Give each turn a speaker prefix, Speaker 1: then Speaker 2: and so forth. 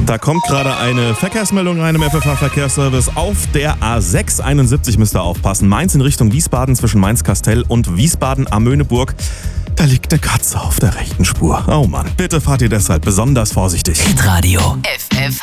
Speaker 1: Da kommt gerade eine Verkehrsmeldung rein im FFH-Verkehrsservice. Auf der A6 71 müsst ihr aufpassen. Mainz in Richtung Wiesbaden zwischen Mainz-Kastell und Wiesbaden am Möhneburg. Da liegt eine Katze auf der rechten Spur. Oh Mann, bitte fahrt ihr deshalb besonders vorsichtig.
Speaker 2: Hitradio FFH.